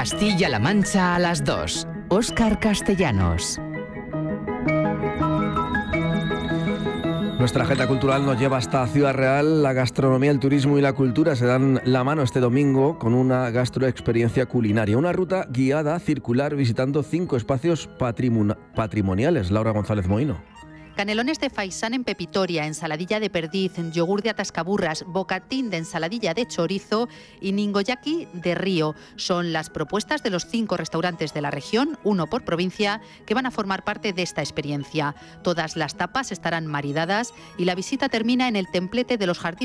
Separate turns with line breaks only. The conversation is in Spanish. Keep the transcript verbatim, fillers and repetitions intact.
Castilla-La Mancha a las dos. Óscar Castellanos.
Nuestra agenda cultural nos lleva hasta Ciudad Real. La gastronomía, el turismo y la cultura se dan la mano este domingo con una gastroexperiencia culinaria. Una ruta guiada circular visitando cinco espacios patrimon- patrimoniales. Laura González Moino.
Canelones de faisán en pepitoria, ensaladilla de perdiz, yogur de atascaburras, bocatín de ensaladilla de chorizo y ningoyaki de río. Son las propuestas de los cinco restaurantes de la región, uno por provincia, que van a formar parte de esta experiencia. Todas las tapas estarán maridadas y la visita termina en el templete de los jardines